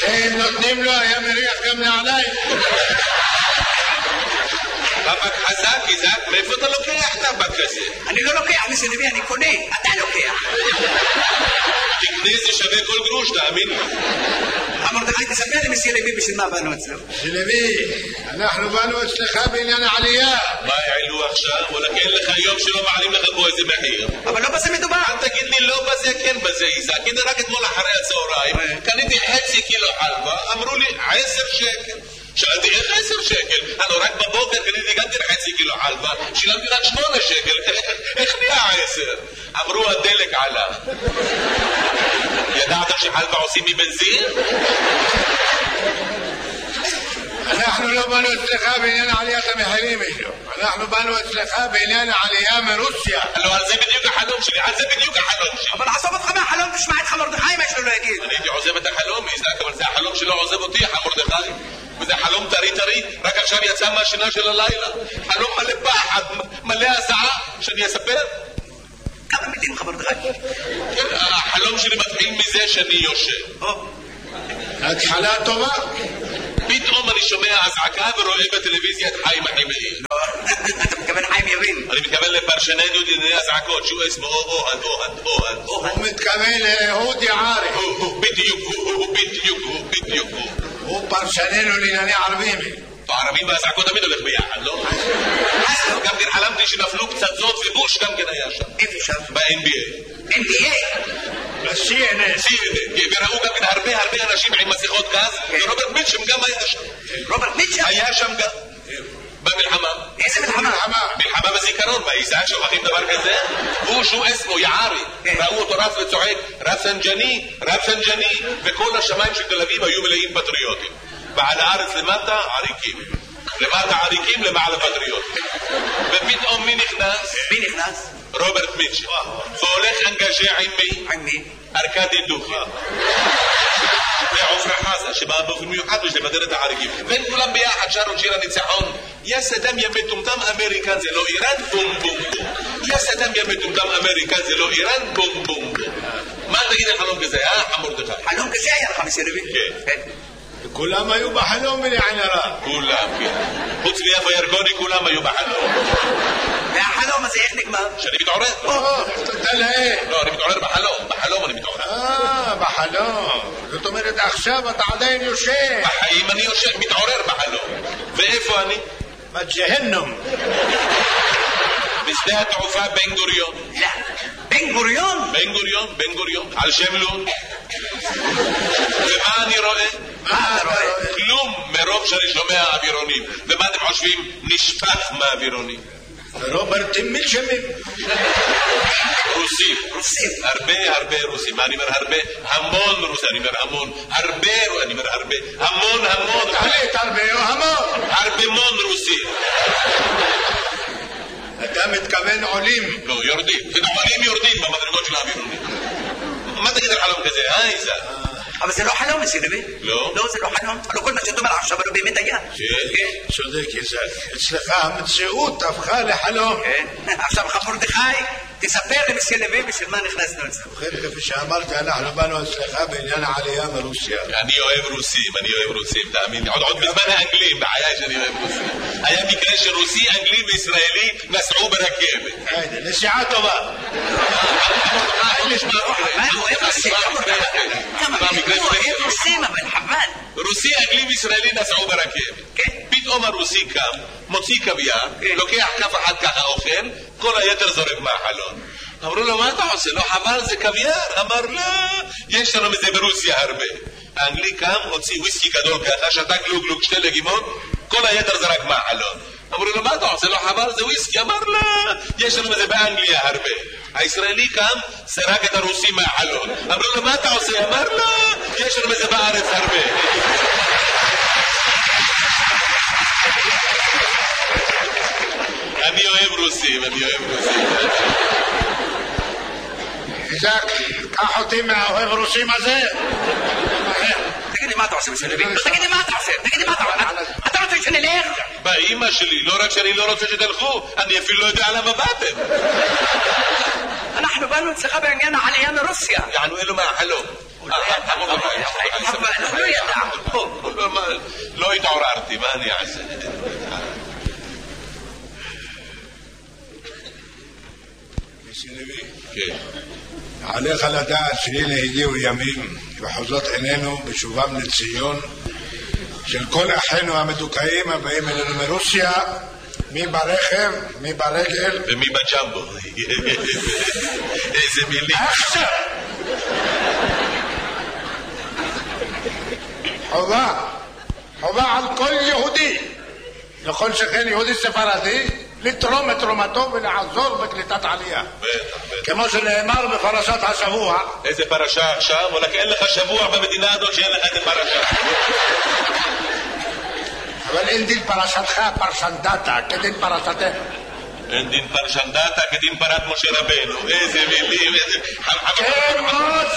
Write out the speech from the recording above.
ايه نותנים לו, היה מריח גם נעליים. טבק חזק, איזק, מאיפה אתה לוקח טבק כזה? אני לא לוקח, מסלבי, אני קונה, אתה לוקח. תקנה זה שווה כל גרוש, תאמין לי. מרדכי, תספר לי מסלבי בשביל מה באנו אצלו. שלוי, אנחנו באנו אצלך בעניין העלייה. מה העלו עכשיו? וואלה, אין לך יום שלא מעלים לך פה איזה מחיר. אבל לא בזה מדובר. אל תגיד לי לא בזה, כן בזה, איזק. הנה רק אתמול אחרי הצהריים, קניתי חצי קילו חלבה, אמרו לי 10 שקל. שאלתי איך 10 שקל? הלוא רק בבוקר קניתי גם כן חצי קילו חלבה, שילמתי רק 8 שקל, איך נהיה 10? אמרו הדלק עלה. ידעת שחלבה עושים מבנזין? אנחנו לא באנו אצלך בעניין עליית המחירים, אנחנו באנו אצלך בעניין העלייה מרוסיה. הלוא על זה בדיוק החלום שלי, על זה בדיוק החלום שלי. אבל עזוב אותך מהחלום, תשמע את מרדכי מה יש לו להגיד. אני הייתי עוזב את החלום, איזק, אבל זה החלום שלא עוזב אותי, מרדכי. וזה חלום טרי, רק עכשיו יצא מהשינה של הלילה. חלום מלא פחד, מלא הזעה, שאני אספר? כמה מילים מרדכי? כן, החלום שלי מתחיל מזה שאני יושב. התחלה טובה. פתאום אני שומע אזעקה ורואה בטלוויזיה את חיים החימאי. אתה מתכוון חיים יבין? אני מתכוון לפרשננו דיני אזעקות, שהוא אסמו אוהד. הוא מתכוון לאהוד יערי. בדיוק. הוא פרשננו לענייני ערבים. הערבים והאזעקות תמיד הולך ביחד, לא? גם כן חלמתי שנפלו פצצות ובוש גם כן היה שם. איפה שם? ב-NBA. NBA? ב-CNN. וראו גם כן הרבה אנשים עם מסכות גז, ורוברט מיטשם גם היה שם. רוברט מיטשם? היה שם גם. במלחמה. איזה מלחמה? מלחמה בזיכרון, באיזק שוכחים דבר כזה? הוא שהוא אסמו יערי. ראו אותו רץ וצועק, רב סנג'ני, וכל השמיים של תל אביב היו מלאים פטריוטים. ועל הארץ למטה עריקים. למטה עריקים, למעלה פטריוטים. ופתאום מי נכנס? מי נכנס? רוברט מיטשם. והולך אנגז'ה עם מי? עם מי? ארקדי דוכין. ועופרה חזה שבאה באופן מיוחד בשביל לבדר את העריקים. והם כולם ביחד שרו שיר הניצחון. יא סדאם יא מטומטם אמריקן זה לא איראן בום בום בום. יא סדאם יא מטומטם אמריקן זה לא איראן בום בום בום. מה תגיד על חלום כזה, מרדכי? חלום כזה היה לך מסלבי? כן. כולם היו בחלום בלעין הרע. כולם, כן. חוץ מיפה ירקוני כולם היו בחלום. והחלום הזה איך נגמר? שאני מתעורר. תודה לאל. לא, אני מתעורר בחלום אני מתעורר. בחלום. זאת אומרת עכשיו אתה עדיין יושב. בחיים אני יושב, מתעורר בחלום. ואיפה אני? בג'הנום. בשדה התעופה בן גוריון. לא. בן גוריון? בן גוריון. על שם לוד. ומה אני רואה? מה אתה רואה? כלום מרוב שאני שומע אווירונים. ומה אתם חושבים? נשפך מהאווירונים. רוברט מיטשמים. רוסים. הרבה רוסים. מה אני אומר הרבה? המון רוסים. אני אומר המון. הרבה. אני אומר הרבה. המון. תחליט הרבה או המון. הרבה מון רוסים. אתה מתכוון עולים. לא, יורדים. עולים יורדים במדרגות של האווירונים. מה תגיד על חלום כזה, איזה? אבל זה לא חלום מסלבי. לא? לא, זה לא חלום. הלוא כל מה שאתה אומר עכשיו לא באמת היה. כן. צודק איזק. אצלך המציאות הפכה לחלום. כן. עכשיו מרדכי, תספר לי מסלבי בשביל מה נכנסנו אצלך. ובכן, כפי שאמרתי, אנחנו באנו אצלך בעניין העלייה מרוסיה. אני אוהב רוסים, תאמין לי. עוד בזמן האנגלים, בחיי שאני אוהב רוסים. היה מקרה שרוסי, אנגלי וישראלי נסעו ברכבת. נסיעה טובה. הוא אוהב רוסים. הוא אוהב רוסים, אבל חבל. רוסי, אנגלי וישראלי נסעו ברכבת. פתאום הרוסי קם, מוציא קוויאר, לוקח כף אחד ככה אוכל, כל היתר זורק מהחלון. אמרו לו, מה אתה עושה? לא חבל, זה קוויאר? אמר, לא, יש לנו מזה ברוסיה הרבה. האנגלי קם, הוציא וויסקי גדול ככה, שתה גלוג, 2 לגימות, כל היתר זרק מהחלון. אמרו לו, מה אתה עושה? לא חבל, זה וויסקי? אמר, לא, יש לנו מזה באנגליה הרבה. הישראלי קם, סרק את הרוסי מהחלון. אמרו לו, מה אתה עושה? אמר, לא, יש לנו מזה בארץ הרבה. אני אוהב רוסים. איזק, קח אותי מהאוהב רוסים הזה. תגיד לי מה אתה עושה מסלבי? תגיד לי מה אתה עושה? אתה רוצה שנלך? באמא שלי, לא רק שאני לא רוצה שתלכו, אני אפילו לא יודע למה באתם. אנחנו באנו אצלך בעניין העלייה מרוסיה. יענו אלו מהחלום. אנחנו לא ידע. התעוררתי, מה אני אעשה? כן. עליך לדעת שהנה הגיעו ימים וחוזות עינינו בשובם לציון של כל אחינו המדוכאים הבאים אלינו מרוסיה, מי ברכב, מי ברגל ומי בג'מבו. איזה מילים. עכשיו חובה על כל יהודי, לכל שכן יהודי ספרדי, לתרום את תרומתו ולעזור בקליטת עלייה. כמו שנאמר בפרשת השבוע. איזה פרשה עכשיו? אולי אין לך שבוע במדינה הזאת שאין לך איזה פרשה. אבל אין דין פרשתך פרשנדתה כדין פרשתך. אין דין פרשנדתה כדין פרת משה רבנו. איזה מילים, איזה... כמו